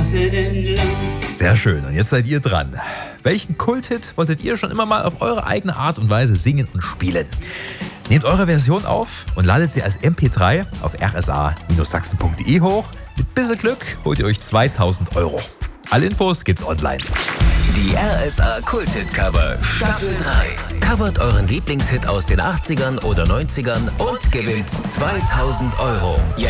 Straßen entlang. Sehr schön, und jetzt seid ihr dran. Welchen Kulthit wolltet ihr schon immer mal auf eure eigene Art und Weise singen und spielen? Nehmt eure Version auf und ladet sie als MP3 auf rsa-sachsen.de hoch. Mit bisschen Glück holt ihr euch 2000 €. Alle Infos gibt's online. Die RSA Kulthit Cover Staffel 3. Covert euren Lieblingshit aus den 80ern oder 90ern und gewinnt 2000 €.